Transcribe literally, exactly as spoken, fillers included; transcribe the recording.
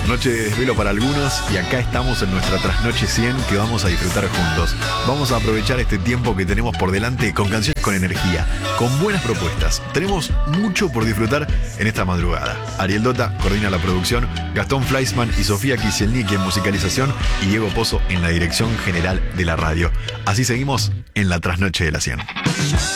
Noche de desvelo para algunos y acá estamos en nuestra trasnoche cien que vamos a disfrutar juntos. Vamos a aprovechar este tiempo que tenemos por delante con canciones con energía, con buenas propuestas. Tenemos mucho por disfrutar en esta madrugada. Ariel Dota coordina la producción, Gastón Fleischmann y Sofía Kisielnicki en musicalización y Diego Pozo en la dirección general de la radio. Así seguimos en la trasnoche de la cien.